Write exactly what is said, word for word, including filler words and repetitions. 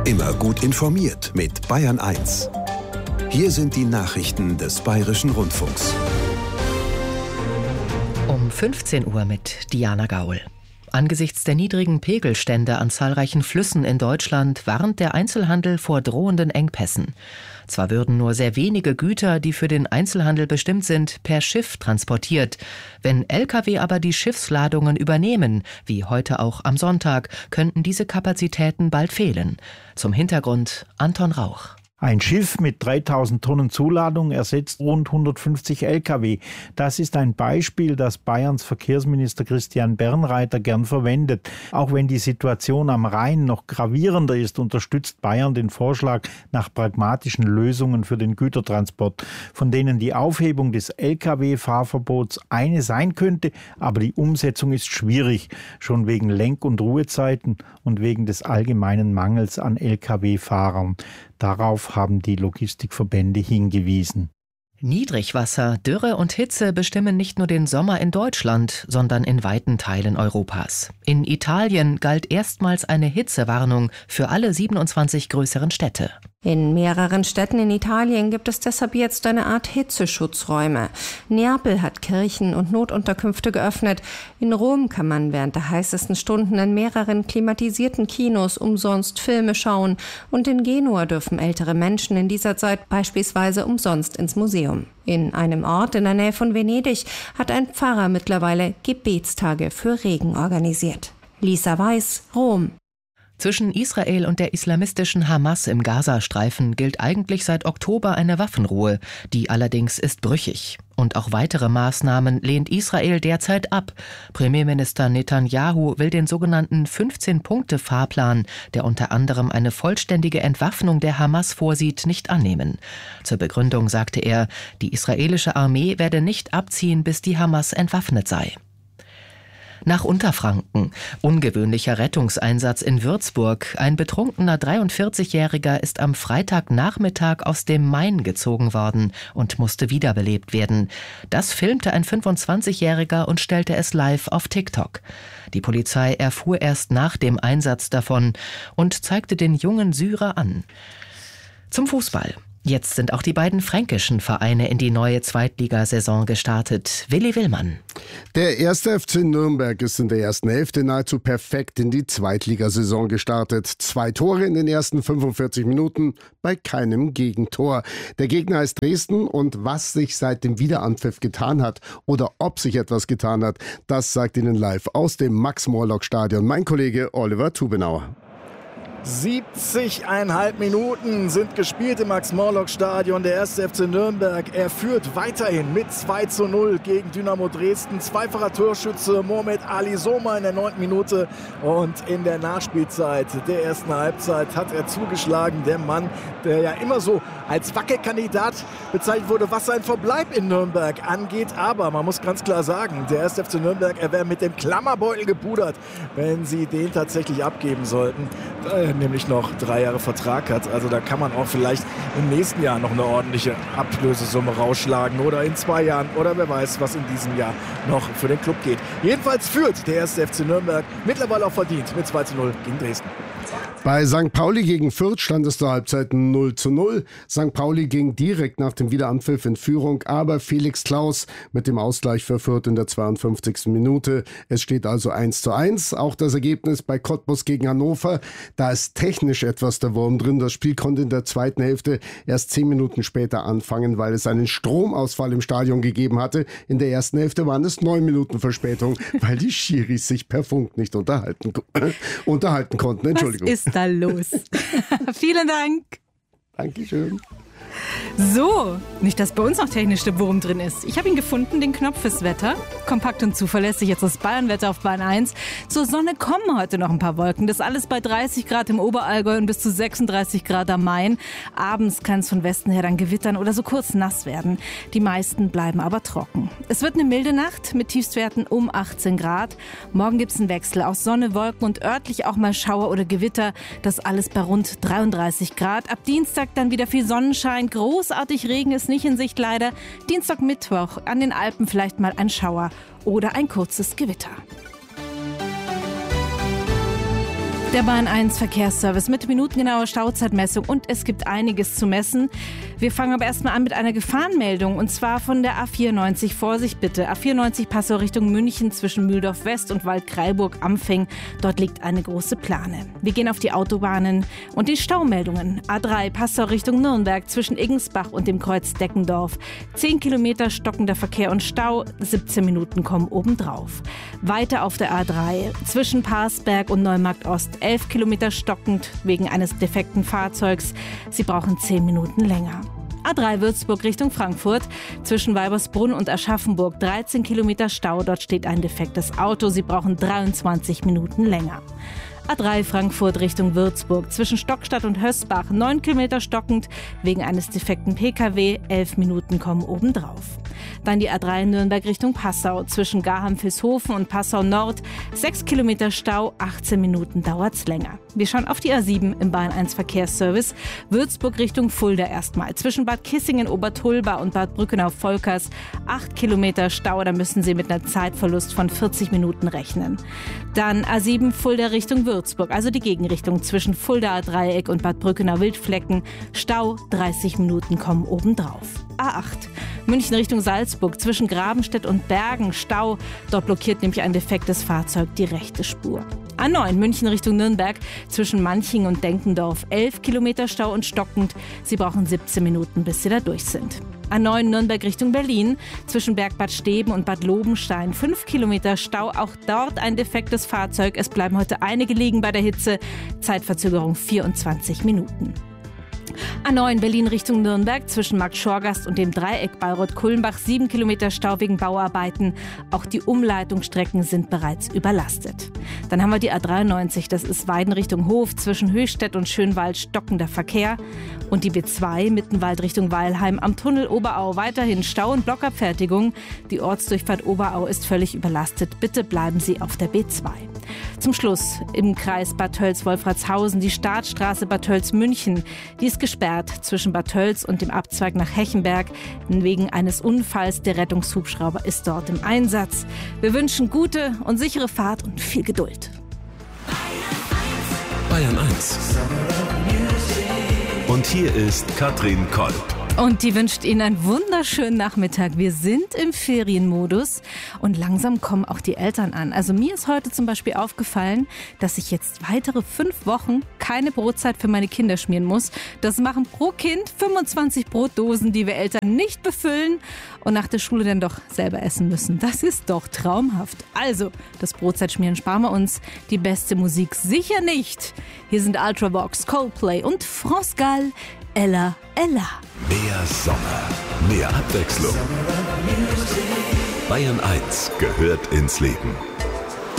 Immer gut informiert mit Bayern eins. Hier sind die Nachrichten des Bayerischen Rundfunks. Um fünfzehn Uhr mit Diana Gaul. Angesichts der niedrigen Pegelstände an zahlreichen Flüssen in Deutschland warnt der Einzelhandel vor drohenden Engpässen. Zwar würden nur sehr wenige Güter, die für den Einzelhandel bestimmt sind, per Schiff transportiert. Wenn L K W aber die Schiffsladungen übernehmen, wie heute auch am Sonntag, könnten diese Kapazitäten bald fehlen. Zum Hintergrund Anton Rauch. Ein Schiff mit dreitausend Tonnen Zuladung ersetzt rund hundertfünfzig L K W. Das ist ein Beispiel, das Bayerns Verkehrsminister Christian Bernreiter gern verwendet. Auch wenn die Situation am Rhein noch gravierender ist, unterstützt Bayern den Vorschlag nach pragmatischen Lösungen für den Gütertransport, von denen die Aufhebung des L K W-Fahrverbots eine sein könnte, aber die Umsetzung ist schwierig, schon wegen Lenk- und Ruhezeiten und wegen des allgemeinen Mangels an L K W-Fahrern. Darauf haben die Logistikverbände hingewiesen. Niedrigwasser, Dürre und Hitze bestimmen nicht nur den Sommer in Deutschland, sondern in weiten Teilen Europas. In Italien galt erstmals eine Hitzewarnung für alle siebenundzwanzig größeren Städte. In mehreren Städten in Italien gibt es deshalb jetzt eine Art Hitzeschutzräume. Neapel hat Kirchen und Notunterkünfte geöffnet. In Rom kann man während der heißesten Stunden in mehreren klimatisierten Kinos umsonst Filme schauen. Und in Genua dürfen ältere Menschen in dieser Zeit beispielsweise umsonst ins Museum. In einem Ort in der Nähe von Venedig hat ein Pfarrer mittlerweile Gebetstage für Regen organisiert. Lisa Weiß, Rom. Zwischen Israel und der islamistischen Hamas im Gazastreifen gilt eigentlich seit Oktober eine Waffenruhe. Die allerdings ist brüchig. Und auch weitere Maßnahmen lehnt Israel derzeit ab. Premierminister Netanyahu will den sogenannten fünfzehn-Punkte-Fahrplan, der unter anderem eine vollständige Entwaffnung der Hamas vorsieht, nicht annehmen. Zur Begründung sagte er, die israelische Armee werde nicht abziehen, bis die Hamas entwaffnet sei. Nach Unterfranken. Ungewöhnlicher Rettungseinsatz in Würzburg. Ein betrunkener dreiundvierzigjähriger ist am Freitagnachmittag aus dem Main gezogen worden und musste wiederbelebt werden. Das filmte ein fünfundzwanzigjähriger und stellte es live auf TikTok. Die Polizei erfuhr erst nach dem Einsatz davon und zeigte den jungen Syrer an. Zum Fußball. Jetzt sind auch die beiden fränkischen Vereine in die neue Zweitligasaison gestartet. Willi Willmann. Der erste F C Nürnberg ist in der ersten Hälfte nahezu perfekt in die Zweitligasaison gestartet. Zwei Tore in den ersten fünfundvierzig Minuten, bei keinem Gegentor. Der Gegner ist Dresden und was sich seit dem Wiederanpfiff getan hat oder ob sich etwas getan hat, das sagt Ihnen live aus dem Max-Morlock-Stadion mein Kollege Oliver Tubenauer. siebzig Komma fünf Minuten sind gespielt im Max-Morlock-Stadion. Der erste F C Nürnberg, er führt weiterhin mit zwei zu null gegen Dynamo Dresden. Zweifacher Torschütze Mohamed Ali Soma in der neunten Minute. Und in der Nachspielzeit der ersten Halbzeit hat er zugeschlagen. Der Mann, der ja immer so als Wackelkandidat bezeichnet wurde, was sein Verbleib in Nürnberg angeht. Aber man muss ganz klar sagen, der erste F C Nürnberg, er wäre mit dem Klammerbeutel gepudert, wenn sie den tatsächlich abgeben sollten. Nämlich noch drei Jahre Vertrag hat. Also da kann man auch vielleicht im nächsten Jahr noch eine ordentliche Ablösesumme rausschlagen oder in zwei Jahren oder wer weiß, was in diesem Jahr noch für den Club geht. Jedenfalls führt der erste F C Nürnberg mittlerweile auch verdient mit zwei zu null gegen Dresden. Bei Sankt Pauli gegen Fürth stand es zur Halbzeit null zu null. Sankt Pauli ging direkt nach dem Wiederanpfiff in Führung, aber Felix Klaus mit dem Ausgleich für Fürth in der zweiundfünfzigsten Minute. Es steht also eins zu eins. Auch das Ergebnis bei Cottbus gegen Hannover. Da ist technisch etwas der Wurm drin. Das Spiel konnte in der zweiten Hälfte erst zehn Minuten später anfangen, weil es einen Stromausfall im Stadion gegeben hatte. In der ersten Hälfte waren es neun Minuten Verspätung, weil die Schiris sich per Funk nicht unterhalten, unterhalten konnten. Entschuldigung. Was ist da los? Vielen Dank. Dankeschön. So, nicht, dass bei uns noch technisch der Wurm drin ist. Ich habe ihn gefunden, den Knopf fürs Wetter. Kompakt und zuverlässig, jetzt das Bayernwetter auf Bayern eins. Zur Sonne kommen heute noch ein paar Wolken. Das alles bei dreißig Grad im Oberallgäu und bis zu sechsunddreißig Grad am Main. Abends kann es von Westen her dann gewittern oder so kurz nass werden. Die meisten bleiben aber trocken. Es wird eine milde Nacht mit Tiefstwerten um achtzehn Grad. Morgen gibt es einen Wechsel aus Sonne, Wolken und örtlich auch mal Schauer oder Gewitter. Das alles bei rund dreiunddreißig Grad. Ab Dienstag dann wieder viel Sonnenschein. Großartig Regen ist nicht in Sicht leider. Dienstag, Mittwoch an den Alpen vielleicht mal ein Schauer oder ein kurzes Gewitter. Der Bahn eins Verkehrsservice mit minutengenauer Stauzeitmessung und es gibt einiges zu messen. Wir fangen aber erstmal an mit einer Gefahrenmeldung und zwar von der A vierundneunzig. Vorsicht bitte, A vierundneunzig Passau Richtung München zwischen Mühldorf West und Waldkraiburg-Ampfing. Dort liegt eine große Plane. Wir gehen auf die Autobahnen und die Staumeldungen. A drei Passau Richtung Nürnberg zwischen Iggensbach und dem Kreuz Deckendorf. zehn Kilometer stockender Verkehr und Stau, siebzehn Minuten kommen obendrauf. Weiter auf der A drei zwischen Parsberg und Neumarkt Ost. elf Kilometer stockend wegen eines defekten Fahrzeugs. Sie brauchen zehn Minuten länger. A drei Würzburg Richtung Frankfurt zwischen Weibersbrunn und Aschaffenburg. dreizehn Kilometer Stau, dort steht ein defektes Auto. Sie brauchen dreiundzwanzig Minuten länger. A drei Frankfurt Richtung Würzburg zwischen Stockstadt und Hösbach. neun Kilometer stockend wegen eines defekten P K W. elf Minuten kommen obendrauf. Dann die A drei Nürnberg Richtung Passau zwischen Garham-Vilshofen und Passau Nord. sechs Kilometer Stau, achtzehn Minuten dauert's länger. Wir schauen auf die A sieben im Bahn eins Verkehrsservice. Würzburg Richtung Fulda erstmal. Zwischen Bad Kissingen, Obertulba und Bad Brückenau-Volkers. acht Kilometer Stau, da müssen Sie mit einer Zeitverlust von vierzig Minuten rechnen. Dann A sieben Fulda Richtung Würzburg, also die Gegenrichtung zwischen Fuldaer Dreieck und Bad Brückenau-Wildflecken. Stau, dreißig Minuten kommen obendrauf. A acht München Richtung Salzburg zwischen Grabenstedt und Bergen. Stau, dort blockiert nämlich ein defektes Fahrzeug die rechte Spur. A neun München Richtung Nürnberg zwischen Manching und Denkendorf. elf Kilometer Stau und stockend. Sie brauchen siebzehn Minuten, bis Sie da durch sind. A neun Nürnberg Richtung Berlin zwischen Bergbad Steben und Bad Lobenstein. fünf Kilometer Stau, auch dort ein defektes Fahrzeug. Es bleiben heute einige liegen bei der Hitze. Zeitverzögerung vierundzwanzig Minuten. A neun Berlin Richtung Nürnberg zwischen Markt Schorgast und dem Dreieck Bayreuth-Kulmbach. sieben Kilometer Stau wegen Bauarbeiten. Auch die Umleitungsstrecken sind bereits überlastet. Dann haben wir die A dreiundneunzig, das ist Weiden Richtung Hof zwischen Höchstädt und Schönwald, stockender Verkehr. Und die B zwei Mittenwald Richtung Weilheim am Tunnel Oberau weiterhin Stau und Blockabfertigung. Die Ortsdurchfahrt Oberau ist völlig überlastet. Bitte bleiben Sie auf der B zwei. Zum Schluss im Kreis Bad Tölz-Wolfratshausen die Startstraße Bad Tölz-München. Die ist gesperrt zwischen Bad Tölz und dem Abzweig nach Hechenberg. Wegen eines Unfalls, der Rettungshubschrauber ist dort im Einsatz. Wir wünschen gute und sichere Fahrt und viel Geduld. Bayern eins. Und hier ist Katrin Kolb. Und die wünscht Ihnen einen wunderschönen Nachmittag. Wir sind im Ferienmodus und langsam kommen auch die Eltern an. Also mir ist heute zum Beispiel aufgefallen, dass ich jetzt weitere fünf Wochen keine Brotzeit für meine Kinder schmieren muss. Das machen pro Kind fünfundzwanzig Brotdosen, die wir Eltern nicht befüllen und nach der Schule dann doch selber essen müssen. Das ist doch traumhaft. Also, das Brotzeitschmieren sparen wir uns. Die beste Musik sicher nicht. Hier sind Ultravox, Coldplay und France Gall. Ella, Ella. Mehr Sommer, mehr Abwechslung. Bayern eins gehört ins Leben.